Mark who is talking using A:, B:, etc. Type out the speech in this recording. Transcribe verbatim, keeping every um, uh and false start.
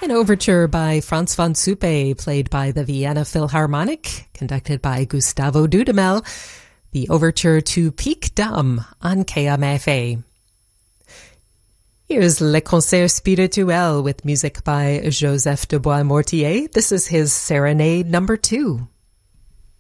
A: An overture by Franz von Suppe, played by the Vienna Philharmonic, conducted by Gustavo Dudamel. The overture to Pique Dame on K M F A. Here's Le Concert Spirituel with music by Joseph de Bois-Mortier. This is his Serenade number two.